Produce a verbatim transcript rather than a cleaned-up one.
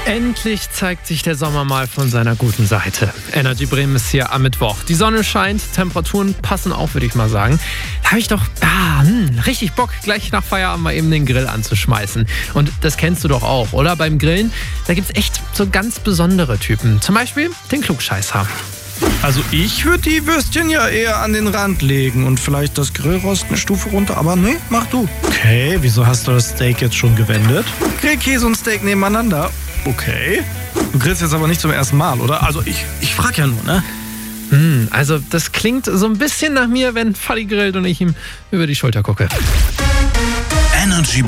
Endlich zeigt sich der Sommer mal von seiner guten Seite. Energy Bremen ist hier am Mittwoch. Die Sonne scheint, Temperaturen passen auf, würde ich mal sagen. Da habe ich doch ah, hm, richtig Bock, gleich nach Feierabend mal eben den Grill anzuschmeißen. Und das kennst du doch auch, oder? Beim Grillen, da gibt es echt so ganz besondere Typen. Zum Beispiel den Klugscheißer. Also ich würde die Würstchen ja eher an den Rand legen und vielleicht das Grillrost eine Stufe runter, aber nee, mach du. Okay, wieso hast du das Steak jetzt schon gewendet? Grillkäse und Steak nebeneinander. Okay. Du grillst jetzt aber nicht zum ersten Mal, oder? Also ich, ich frag ja nur, ne? Hm, also das klingt so ein bisschen nach mir, wenn Falli grillt und ich ihm über die Schulter gucke. Energy